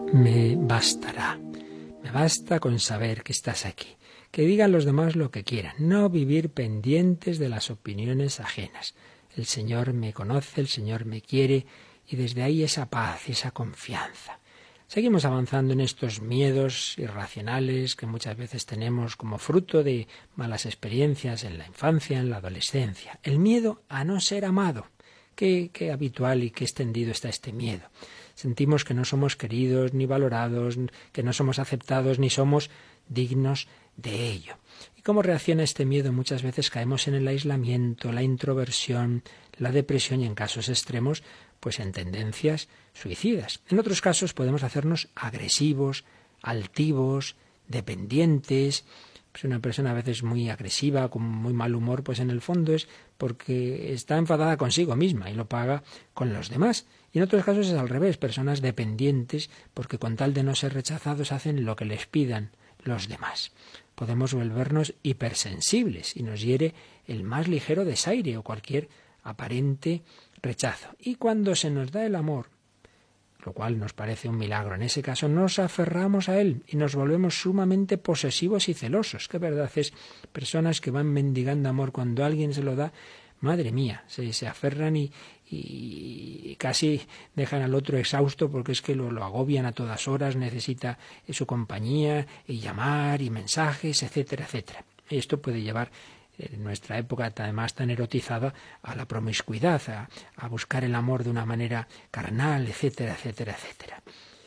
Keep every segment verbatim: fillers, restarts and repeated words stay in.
me bastará. Me basta con saber que estás aquí. Que digan los demás lo que quieran. No vivir pendientes de las opiniones ajenas. El Señor me conoce, el Señor me quiere, y desde ahí esa paz, esa confianza. Seguimos avanzando en estos miedos irracionales que muchas veces tenemos como fruto de malas experiencias en la infancia, en la adolescencia. El miedo a no ser amado. Qué, qué habitual y qué extendido está este miedo. Sentimos que no somos queridos ni valorados, que no somos aceptados ni somos dignos de ello. ¿Y cómo reacciona este miedo? Muchas veces caemos en el aislamiento, la introversión, la depresión y en casos extremos, pues en tendencias suicidas. En otros casos podemos hacernos agresivos, altivos, dependientes. Pues una persona a veces muy agresiva, con muy mal humor, pues en el fondo es porque está enfadada consigo misma y lo paga con los demás. Y en otros casos es al revés, personas dependientes porque con tal de no ser rechazados hacen lo que les pidan los demás. Podemos volvernos hipersensibles y nos hiere el más ligero desaire o cualquier aparente rechazo. Y cuando se nos da el amor, lo cual nos parece un milagro, en ese caso nos aferramos a él y nos volvemos sumamente posesivos y celosos. Qué verdad es, personas que van mendigando amor cuando alguien se lo da, madre mía, se, se aferran y, y casi dejan al otro exhausto porque es que lo, lo agobian a todas horas, necesita su compañía y llamar y mensajes, etcétera, etcétera. Y esto puede llevar en nuestra época además tan erotizada a la promiscuidad, a, a buscar el amor de una manera carnal, etcétera, etcétera, etcétera.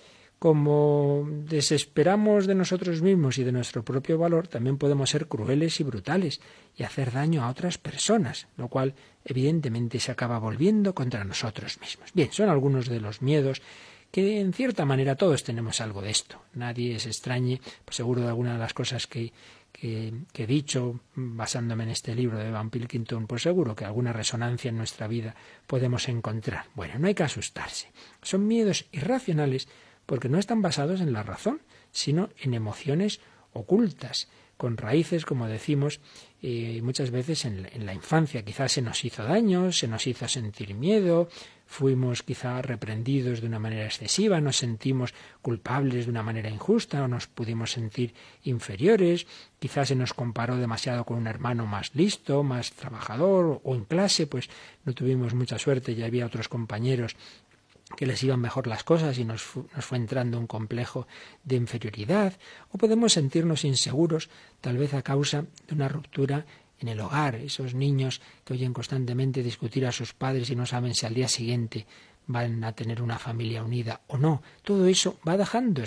Como desesperamos de nosotros mismos y de nuestro propio valor, también podemos ser crueles y brutales y hacer daño a otras personas, lo cual evidentemente se acaba volviendo contra nosotros mismos. Bien, son algunos de los miedos que en cierta manera todos tenemos algo de esto. Nadie se extrañe, pues seguro de alguna de las cosas que, que, que he dicho, basándome en este libro de Evan Pilkington, pues seguro que alguna resonancia en nuestra vida podemos encontrar. Bueno, no hay que asustarse. Son miedos irracionales porque no están basados en la razón, sino en emociones ocultas, con raíces, como decimos, eh, muchas veces en, en la infancia. Quizás se nos hizo daño, se nos hizo sentir miedo, fuimos quizá reprendidos de una manera excesiva, nos sentimos culpables de una manera injusta o nos pudimos sentir inferiores, quizás se nos comparó demasiado con un hermano más listo, más trabajador, o en clase pues no tuvimos mucha suerte y había otros compañeros que les iban mejor las cosas y nos, fu- nos fue entrando un complejo de inferioridad, o podemos sentirnos inseguros, tal vez a causa de una ruptura en el hogar, esos niños que oyen constantemente discutir a sus padres y no saben si al día siguiente van a tener una familia unida o no. Todo eso va dejando